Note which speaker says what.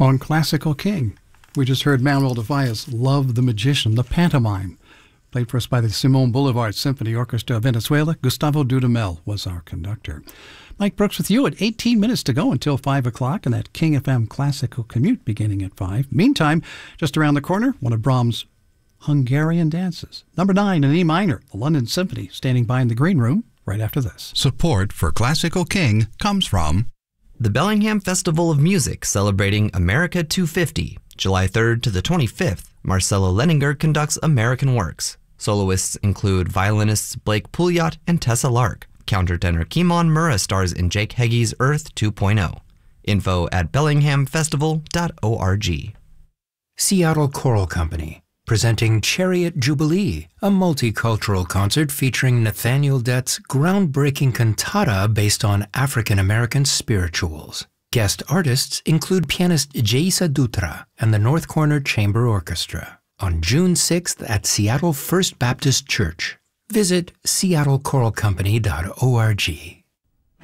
Speaker 1: On Classical King, we just heard Manuel de Falla's Love the Magician, the pantomime, played for us by the Simon Boulevard Symphony Orchestra of Venezuela. Gustavo Dudamel was our conductor. Mike Brooks with you at 18 minutes to go until 5 o'clock and that King FM Classical Commute beginning at 5. Meantime, just around the corner, one of Brahms' Hungarian dances. Number 9 in E minor, the London Symphony, standing by in the green room right after this.
Speaker 2: Support for Classical King comes from
Speaker 3: the Bellingham Festival of Music, celebrating America 250. July 3rd to the 25th, Marcelo Leninger conducts American Works. Soloists include violinists Blake Pouliot and Tessa Lark. Countertenor Kimon Murrah stars in Jake Heggie's Earth 2.0. Info at bellinghamfestival.org.
Speaker 4: Seattle Choral Company, presenting Chariot Jubilee, a multicultural concert featuring Nathaniel Dett's groundbreaking cantata based on African-American spirituals. Guest artists include pianist Jaisa Dutra and the North Corner Chamber Orchestra on June 6th at Seattle First Baptist Church. Visit seattlecoralcompany.org.